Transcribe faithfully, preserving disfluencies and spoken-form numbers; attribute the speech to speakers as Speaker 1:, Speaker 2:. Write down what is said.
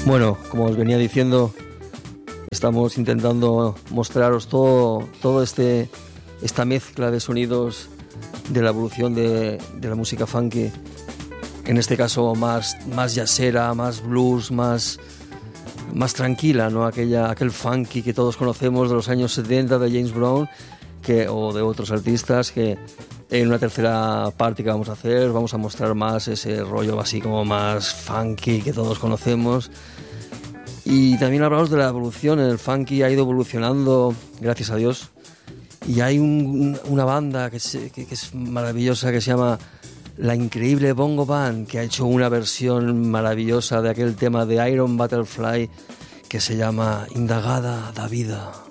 Speaker 1: Bueno, como os venía diciendo, estamos intentando mostraros todo, todo este, esta mezcla de sonidos de la evolución de, de la música funky. En este caso más, más jazzera, más blues, más, más tranquila, ¿no? Aquella, aquel funky que todos conocemos de los años setenta de James Brown que, o de otros artistas, que en una tercera parte que vamos a hacer vamos a mostrar más ese rollo así como más funky que todos conocemos. Y también hablamos de la evolución. El funky ha ido evolucionando, gracias a Dios, y hay un, una banda que es, que, que es maravillosa, que se llama La Increíble Bongo Band, que ha hecho una versión maravillosa de aquel tema de Iron Butterfly que se llama Indagada da Vida.